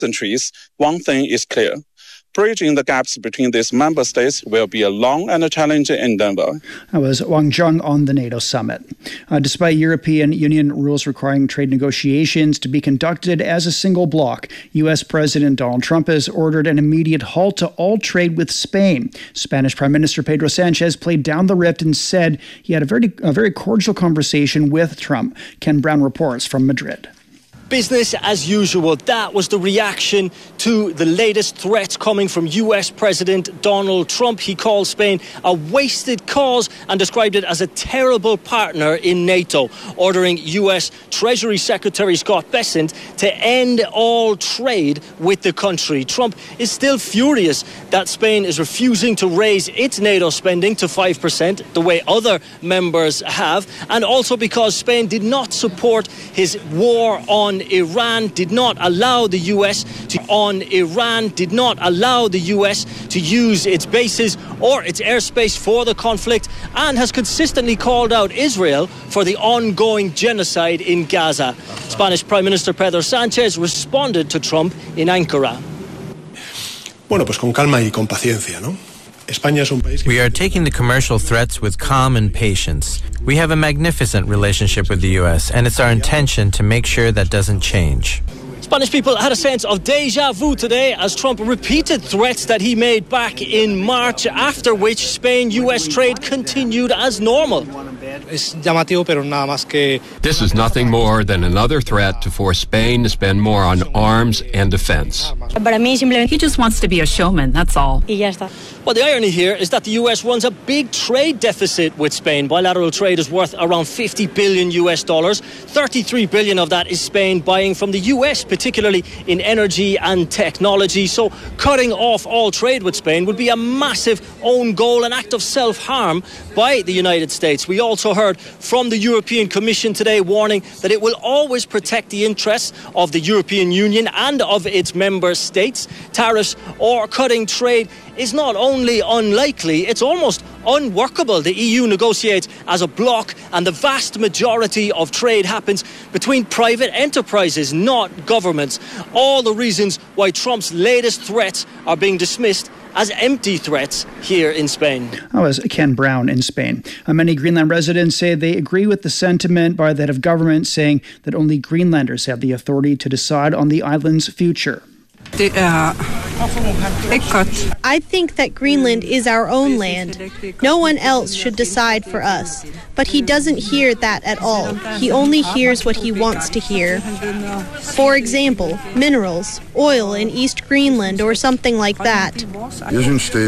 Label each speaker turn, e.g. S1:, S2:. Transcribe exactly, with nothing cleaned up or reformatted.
S1: centuries, one thing is clear. Bridging the gaps between these member states will be a long and a challenging endeavor.
S2: That was Wang Zheng on the NATO summit. Uh, despite European Union rules requiring trade negotiations to be conducted as a single bloc, U S President Donald Trump has ordered an immediate halt to all trade with Spain. Spanish Prime Minister Pedro Sanchez played down the rift and said he had a very, a very cordial conversation with Trump. Ken Brown reports from Madrid.
S3: Business as usual. That was the reaction to the latest threats coming from U S President Donald Trump. He called Spain a wasted cause and described it as a terrible partner in NATO, ordering U S Treasury Secretary Scott Bessent to end all trade with the country. Trump is still furious that Spain is refusing to raise its NATO spending to five percent, the way other members have, and also because Spain did not support his war on Iran, did not allow the U S to on Iran, did not allow the U S to use its bases or its airspace for the conflict, and has consistently called out Israel for the ongoing genocide in Gaza. Spanish Prime Minister Pedro Sanchez responded to Trump in Ankara.
S4: Bueno, pues con calma y con paciencia, ¿no?
S5: We are taking the commercial threats with calm and patience. We have a magnificent relationship with the U S, and it's our intention to make sure that doesn't change.
S3: Spanish people had a sense of deja vu today as Trump repeated threats that he made back in March, after which Spain-U S trade continued as normal.
S6: This
S7: is nothing more than another threat to force Spain to spend more on arms and defense.
S8: He just wants to be a showman, that's all.
S3: Well, the irony here is that the U S runs a big trade deficit with Spain. Bilateral trade is worth around fifty billion U S dollars. thirty-three billion of that is Spain buying from the U S, particularly in energy and technology. So cutting off all trade with Spain would be a massive own goal, an act of self-harm by the United States. We also heard from the European Commission today warning that it will always protect the interests of the European Union and of its member states. Tariffs or cutting trade is not only unlikely, it's almost unworkable. The E U negotiates as a bloc, and the vast majority of trade happens between private enterprises, not governments. All the reasons why Trump's latest threats are being dismissed as empty threats here in Spain.
S2: That was Ken Brown in Spain. Uh, many Greenland residents say they agree with the sentiment by the head of government, saying that only Greenlanders have the authority to decide on the island's future.
S9: I think that Greenland is our own land. No one else should decide for us. But he doesn't hear that at all. He only hears what he wants to hear. For example, minerals, oil in East Greenland or something like that.